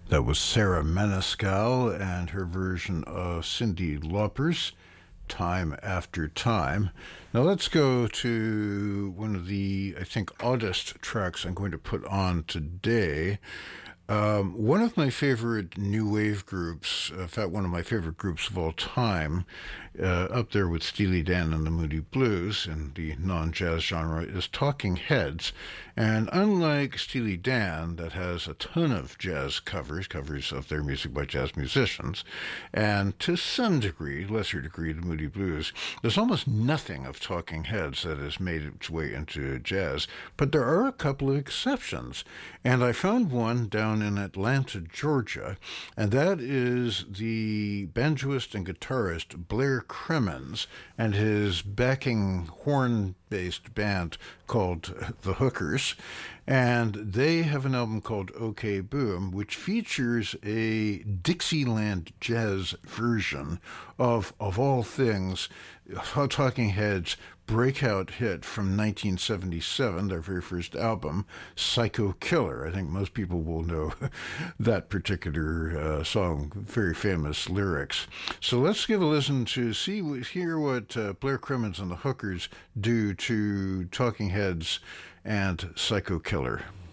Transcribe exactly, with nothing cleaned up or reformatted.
That was Sarah Maniscal and her version of Cyndi Lauper's Time After Time. Now let's go to one of the, I think, oddest tracks I'm going to put on today. Um, one of my favorite new wave groups, in fact, one of my favorite groups of all time, uh, up there with Steely Dan and the Moody Blues in the non jazz genre, is Talking Heads. And unlike Steely Dan, that has a ton of jazz covers, covers of their music by jazz musicians, and to some degree, lesser degree, the Moody Blues, there's almost nothing of Talking Heads that has made its way into jazz. But there are a couple of exceptions. And I found one down in Atlanta, Georgia, and that is the banjoist and guitarist Blair Crimmins and his backing horn-based band called The Hookers. And they have an album called OK Boom, which features a Dixieland jazz version of, of all things, Talking Heads' breakout hit from nineteen seventy-seven, their very first album, Psycho Killer. I think most people will know that particular uh, song, very famous lyrics. So let's give a listen to see, hear what uh, Blair Crimmins and the Hookers do to Talking Heads and Psycho Killer.